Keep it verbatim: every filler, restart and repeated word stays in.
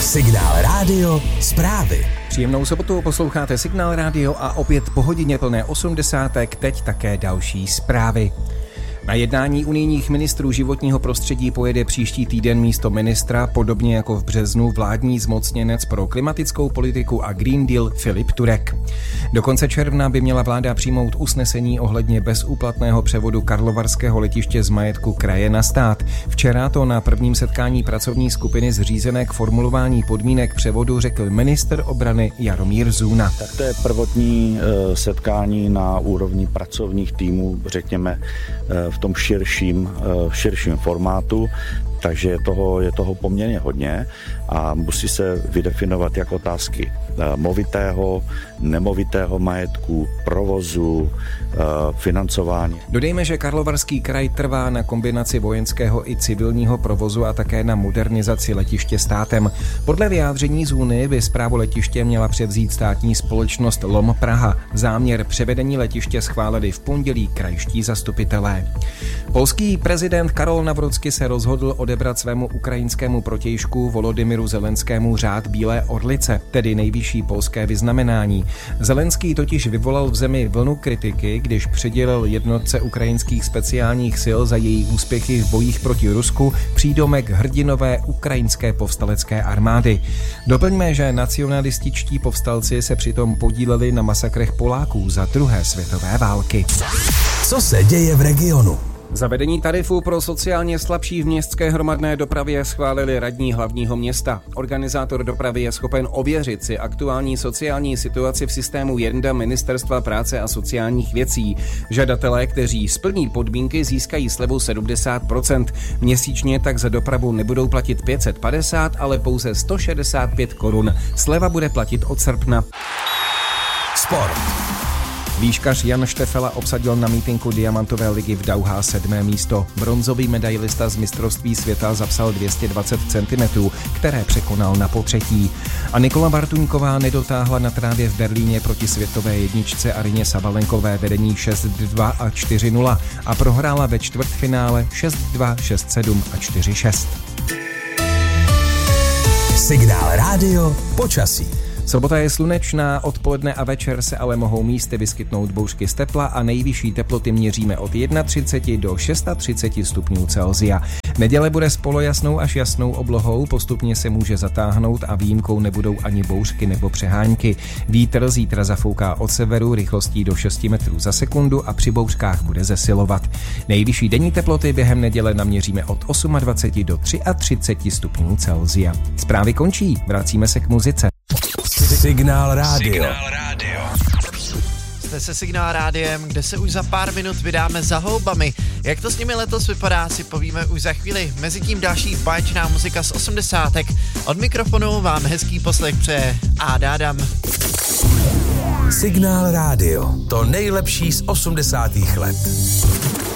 Signál Rádio zprávy. Příjemnou sobotu, posloucháte Signál Rádio a opět po hodině plné osmdesátek, teď také další zprávy. Na jednání unijních ministrů životního prostředí pojede příští týden místo ministra, podobně jako v březnu, vládní zmocněnec pro klimatickou politiku a Green Deal Filip Turek. Do konce června by měla vláda přijmout usnesení ohledně bezúplatného převodu karlovarského letiště z majetku kraje na stát. Včera to na prvním setkání pracovní skupiny zřízené k formulování podmínek převodu řekl ministr obrany Jaromír Zůna. Tak to je prvotní setkání na úrovni pracovních týmů, řekněme, v tom širším, širším formátu, takže je toho, je toho poměrně hodně a musí se vydefinovat jak otázky movitého, nemovitého majetku, provozu, financování. Dodejme, že Karlovarský kraj trvá na kombinaci vojenského i civilního provozu a také na modernizaci letiště státem. Podle vyjádření Zůny by správu letiště měla převzít státní společnost L O M Praha. Záměr převedení letiště schválili v pondělí krajští zastupitelé. Polský prezident Karol Nawrocki se rozhodl odebrat svému ukrajinskému protějšku Volodymyru Zelenskému řád Bílé orlice, tedy nejvyšší polské vyznamenání. Zelenský totiž vyvolal v zemi vlnu kritiky, když přidělil jednotce ukrajinských speciálních sil za její úspěchy v bojích proti Rusku přídomek hrdinové ukrajinské povstalecké armády. Doplňme, že nacionalističtí povstalci se přitom podíleli na masakrech Poláků za druhé světové války. Co se děje v regionu? Zavedení tarifů pro sociálně slabší v městské hromadné dopravě schválili radní hlavního města. Organizátor dopravy je schopen ověřit si aktuální sociální situaci v systému Jenda Ministerstva práce a sociálních věcí. Žadatelé, kteří splní podmínky, získají slevu sedmdesát procent. Měsíčně tak za dopravu nebudou platit pět set padesát, ale pouze sto šedesát pět korun. Sleva bude platit od srpna. Sport. Výškař Jan Štefela obsadil na mítinku Diamantové ligy v Dauhá sedmé místo. Bronzový medailista z mistrovství světa zapsal dvě stě dvacet centimetrů, které překonal na potřetí. A Nikola Bartuňková nedotáhla na trávě v Berlíně proti světové jedničce Arině Sabalenkové vedení šest dva a čtyři nula a prohrála ve čtvrtfinále šest dva, šest sedm a čtyři šest. Signál Rádio počasí. Sobota je slunečná, odpoledne a večer se ale mohou místy vyskytnout bouřky z tepla a nejvyšší teploty měříme od třicet jedna do třicet šest stupňů Celsia. Neděle bude s polojasnou až jasnou oblohou, postupně se může zatáhnout a výjimkou nebudou ani bouřky nebo přehánky. Vítr zítra zafouká od severu rychlostí do šest metrů za sekundu a při bouřkách bude zesilovat. Nejvyšší denní teploty během neděle naměříme od dvacet osm do třicet tři stupňů Celsia. Zprávy končí, vracíme se k muzice. Signál Rádio. Signál Rádio. Jste se Signál Rádiem, kde se už za pár minut vydáme za houbami. Jak to s nimi letos vypadá, si povíme už za chvíli. Mezitím další báječná muzika z osmdesátek. Od mikrofonu vám hezký poslech přeje Áda Adam. Signál Rádio. To nejlepší z osmdesátých let.